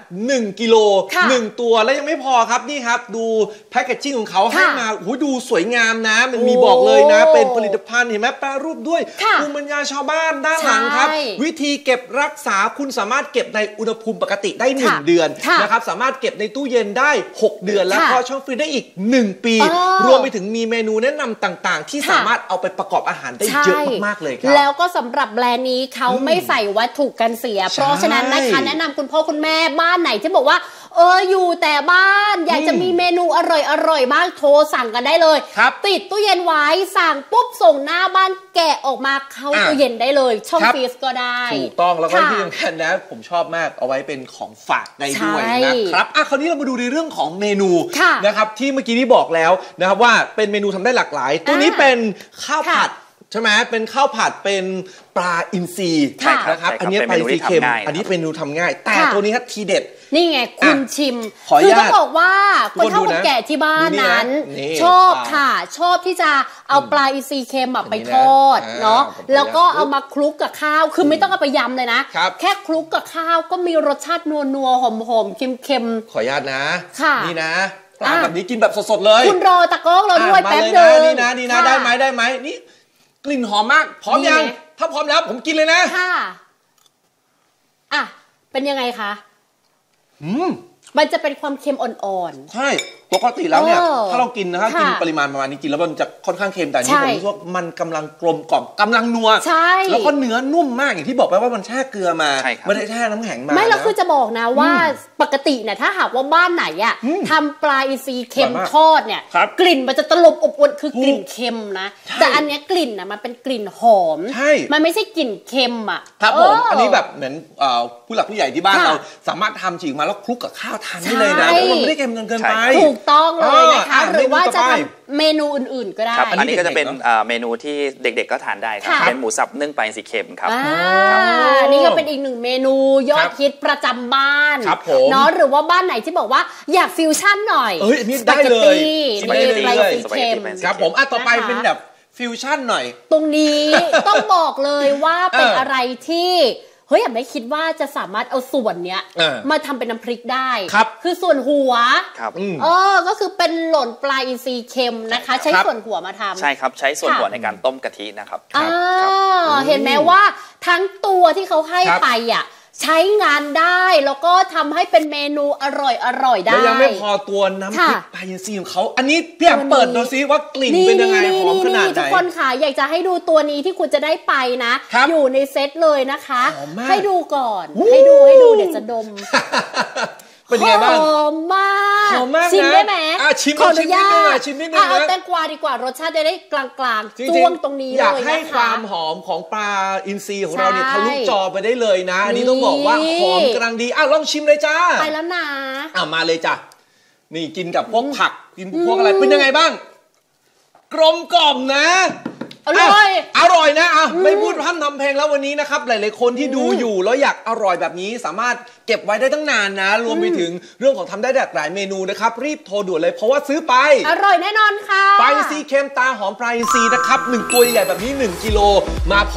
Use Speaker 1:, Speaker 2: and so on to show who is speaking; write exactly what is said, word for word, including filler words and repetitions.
Speaker 1: หนึ่งกิโลหนึ่งตัวแล้วยังไม่พอครับนี่ครับดูแพคเกจจิ้งของเขาให้มาโอ้โหดูสวยงามนะมันมีบอกเลยนะเป็นผลิตภัณฑ์เห็นไหมแปรรูปด้วยภูมิปัญญาชาวบ้านด้านหลังครับวิธีเก็บรักษาคุณสามารถเก็บในอุณหภูมิปกติได้หนึ่งเดือนนะครับสามารถเก็บในตู้เย็นได้หกเดือนแล้วก็ช่องฟรีซได้อีกหนึ่งปีรวมไปถึงมีเมนูแนะนำต่างๆที่สามารถเอาไปประกอบอาหารได้เยอะมากๆเลยครับ
Speaker 2: แล้วก็สำหรับแบรนด์นี้เขาไม่ใส่วัตถุกันเสียเพราะฉะนั้นนะคะแนะนำคุณพ่อคุณแม่บ้านไหนที่บอกว่าเอออยู่แต่บ้านอยากจะมีเมนูอร่อยอร่อยบ้างโทรสั่งกันได้เลยติดตู้เย็นไว้สั่งปุ๊บส่งหน้าบ้านแกะออกมาเข้าตู้เย็นได้เลยช่องฟรีซก็ได้
Speaker 1: ถูกต้องแล้วก็ที่สำคัญนะผมชอบมากเอาไว้เป็นของฝากได้ด้วยนะครับอ่ะคราวนี้เรามาดูในเรื่องของเมนูนะครับที่เมื่อกี้นี้บอกแล้วนะครับว่าเป็นเมนูทำได้หลากหลายตัวนี้เป็นข้าวผัดใช่ไหมเป็นข้าวผัดเป็นปลาอินทรีนะครับอันนี้ปลาอินทรีเค็มอันนี้เป็นเมนูทำง่ายแต่ตัวนี้ครับทีเด็ด
Speaker 2: นี่ไงคุณชิมคือต้องบอกว่าคนเฒ่าคนแก่ที่บ้านนั้นชอบค่ะชอบที่จะเอาปลาอินทรีเค็มไปทอดเนาะแล้วก็เอามาคลุกกับข้าวคือไม่ต้องเอาไปยำเลยนะแค่คลุกกับข้าวก็มีรสชาตินัวนัวหอมหอมเค็มเค็ม
Speaker 1: ขออนุญาตนะนี่นะปลาแบบนี้กินแบบสดๆเลย
Speaker 2: คุณรอตะก้องเราด้วยแป๊บนึง
Speaker 1: นี่นะนี่นะได้ไหมได้ไหมนี่กลิ่นหอมมากพร้อมยังถ้าพร้อมแล้วผมกินเลยนะ
Speaker 2: ค่ะอ่ะเป็นยังไงคะ
Speaker 1: อืม
Speaker 2: มันจะเป็นความเค็มอ่อน
Speaker 1: ๆใช่ปกติแล้วเนี่ยถ้าเรากินนะครับกินปริมาณประมาณนี้กินแล้วมันจะค่อนข้างเค็มแต่นี่ผมรู้สึกว่ามันกำลังกลมกล่อมกำลังนัวแล้วก็เนื้อนุ่มมากอย่างที่บอกไปว่ามันแช่เกลือมาไม่ได้แช่น้ำแข็งมา
Speaker 2: ไม่แล้วคือจะบอกนะว่าปกติเนี่ยถ้าหากว่าบ้านไหนอ่ะทำปลาอินทรีเค็มทอดเนี่ยกลิ่นมันจะตลบอบอวลคือกลิ่นเค็มนะแต่อันนี้กลิ่นนะมันเป็นกลิ่นหอมมันไม่ใช่กลิ่นเค็มอ่ะ
Speaker 1: ครับผมอันนี้แบบเหมือนผู้หลักผู้ใหญ่ที่บ้านเราสามารถทำฉีกมาแล้วคลุกกับข้าวทานได้เลยนะมันไม่ได้เค็มจนเกินไป
Speaker 2: ถูกต้องเลยนะคะหรือว่าจะทำเมนูอื่นๆก็ได้
Speaker 3: อันนี้ก็จะเป็นเมนูที่เด็กๆก็ทานได้ครับเป็นหมูสับนึ่งปลาอินทรีเค็มครับ
Speaker 2: นี่ก็เป็นอีกหนึ่งเมนูยอดฮิตประจำบ้านเนาะหรือว่าบ้านไหนที่บอกว่าอยากฟิวชั่นหน่อย
Speaker 1: สปาเกตตี้
Speaker 2: สปาเกตตี้เค็ม
Speaker 1: ครับผมอ่ะต่อไปเป็นแบบฟิวชั่นหน่อย
Speaker 2: ตรงนี้ต้องบอกเลยว่าเป็นอะไรที่เฮ้ยไม่คิดว่าจะสามารถเอาส่วนเนี้ยมาทำเป็นน้ำพริกได้คือส่วนหัวเออก็คือเป็นหล่นปลาอินทรีเค็มนะคะใช้ส่วนหัวมาทำ
Speaker 3: ใช่ครับใช้ส่วนหัวในการต้มกะทินะครับ
Speaker 2: เห็นไหมว่าทั้งตัวที่เขาให้ไปอ่ะใช้งานได้แล้วก็ทำให้เป็นเมนูอร่อยอร่อยได้
Speaker 1: แล้วยังไม่พอตัวน้ำพริกปลาอินทรีของเขาอันนี้พี่อยากเปิดดูซิว่ากลิ่นเป็นยังไงหอมขนาดไหน
Speaker 2: ทุกคนค่ะอยากจะให้ดูตัวนี้ที่คุณจะได้ไปนะอยู่ในเซตเลยนะคะให้ดูก่อนให้ดูให้ดูเดี๋ยวจะดม
Speaker 1: เป็นไงบ้าง
Speaker 2: หอมมาก
Speaker 1: หอมมาก
Speaker 2: ชิมได้ไหม
Speaker 1: ชิม
Speaker 2: ขออนุญาต
Speaker 1: ชิมนิดนึงนะ
Speaker 2: เอาแตงกวาดีกว่ารสชาติจะได้กลางๆจ้วงตรงนี้เลยนะคะ
Speaker 1: อยากให้ความหอมของปลาอินทรีของเราเนี่ยทะลุจอไปได้เลยนะอันนี้ต้องบอกว่าหอมกำลังดีอ้าวลองชิมเลยจ้า
Speaker 2: ไปแล้วนะ
Speaker 1: อ่ะมาเลยจ้ะนี่กินกับพวกผักกินพวกอะไรเป็นยังไงบ้างกลมกล่อมนะ
Speaker 2: อร่อย
Speaker 1: อร่อยนะอ่ะไม่พูดพร่ำทำเพลงแล้ววันนี้นะครับหลายๆคนที่ดูอยู่แล้วอยากอร่อยแบบนี้สามารถเก็บไว้ได้ตั้งนานนะรวมไปถึงเรื่องของทำได้หลายเมนูนะครับรีบโทรด่วนเลยเพราะว่าซื้อไป
Speaker 2: อร่อยแน่นอนค่ะ
Speaker 1: ปลาอินทรีเค็มตาหอมปลาอินทรีนะครับหนึ่งตัวใหญ่แบบนี้หนึ่งกิโลมา